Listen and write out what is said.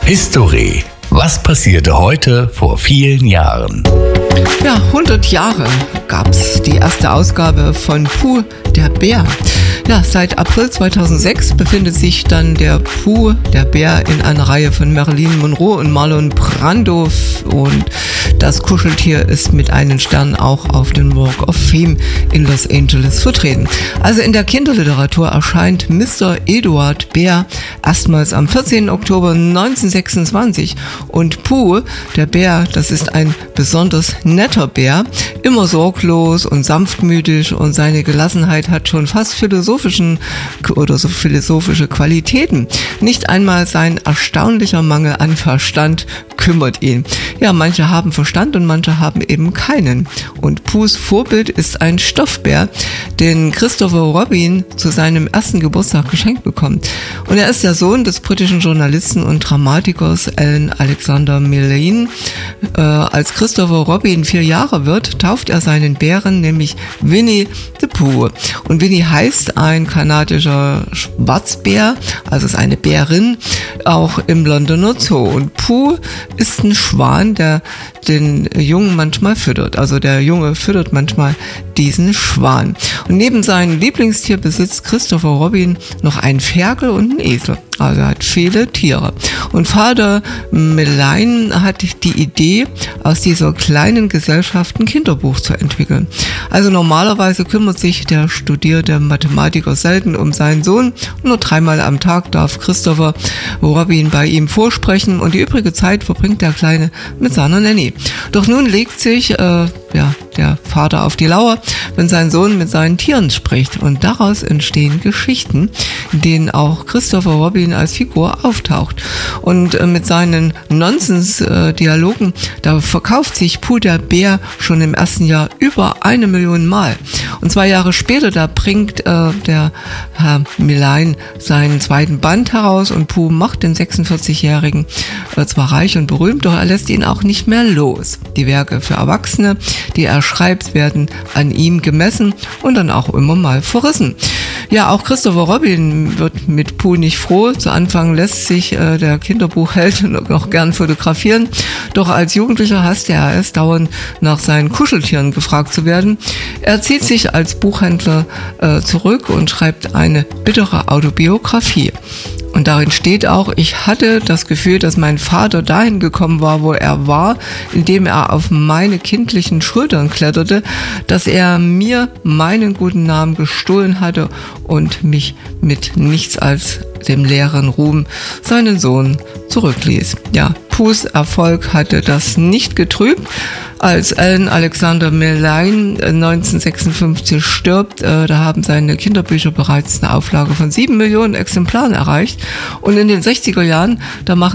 History. Was passierte heute vor vielen Jahren? Ja, 100 Jahre gab's die erste Ausgabe von Pooh, der Bär. Ja, seit April 2006 befindet sich dann der Pooh, der Bär, in einer Reihe von Marilyn Monroe und Marlon Brando, und das Kuscheltier ist mit einem Stern auch auf dem Walk of Fame in Los Angeles vertreten. Also in der Kinderliteratur erscheint Mr. Eduard Bär erstmals am 14. Oktober 1926 und Pooh, der Bär, das ist ein besonders netter Bär, immer sorglos und sanftmütig, und seine Gelassenheit hat schon fast philosophische Qualitäten. Nicht einmal sein erstaunlicher Mangel an Verstand kümmert ihn. Ja, manche haben Verstand und manche haben eben keinen. Und Poohs Vorbild ist ein Stoffbär, den Christopher Robin zu seinem ersten Geburtstag geschenkt bekommt. Und er ist der Sohn des britischen Journalisten und Dramatikers Alan Alexander Milne. Als Christopher Robin 4 Jahre wird, tauft er seinen Bären, nämlich Winnie the Pooh. Und Winnie heißt ein kanadischer Schwarzbär, also ist eine Bärin, auch im Londoner Zoo. Und Pooh ist ein Schwan, der den Jungen manchmal füttert. Also der Junge füttert manchmal diesen Schwan. Und neben seinem Lieblingstier besitzt Christopher Robin noch einen Ferkel und einen Esel. Also er hat viele Tiere. Und Vater Milne hat die Idee, aus dieser kleinen Gesellschaft ein Kinderbuch zu entwickeln. Also normalerweise kümmert sich der studierte Mathematiker selten um seinen Sohn. Nur 3-mal am Tag darf Christopher Robin bei ihm vorsprechen, und die übrige Zeit verbringt der Kleine mit seiner Nanny. Doch nun legt sich der Vater auf die Lauer, wenn sein Sohn mit seinen Tieren spricht, und daraus entstehen Geschichten, in denen auch Christopher Robin als Figur auftaucht. Und mit seinen Nonsens-Dialogen, da verkauft sich Pooh, der Bär, schon im ersten Jahr über 1 Million Mal. Und 2 Jahre später, da bringt der Herr Milne seinen 2. Band heraus, und Pooh macht den 46-Jährigen zwar reich und berühmt, doch er lässt ihn auch nicht mehr los. Die Werke für Erwachsene, die er schreibt, werden an ihm gemessen und dann auch immer mal verrissen. Ja, auch Christopher Robin wird mit Pooh nicht froh. Zu Anfang lässt sich der Kinderbuchheld noch gern fotografieren, doch als Jugendlicher hasste er es, dauernd nach seinen Kuscheltieren gefragt zu werden. Er zieht sich als Buchhändler zurück und schreibt eine bittere Autobiografie. Und darin steht auch: Ich hatte das Gefühl, dass mein Vater dahin gekommen war, wo er war, indem er auf meine kindlichen Schultern kletterte, dass er mir meinen guten Namen gestohlen hatte und mich mit nichts als dem leeren Ruhm seinen Sohn zurückließ. Ja, Poohs Erfolg hatte das nicht getrübt. Als Alan Alexander Milne 1956 stirbt, da haben seine Kinderbücher bereits eine Auflage von 7 Millionen Exemplaren erreicht. Und in den 60er Jahren, da machen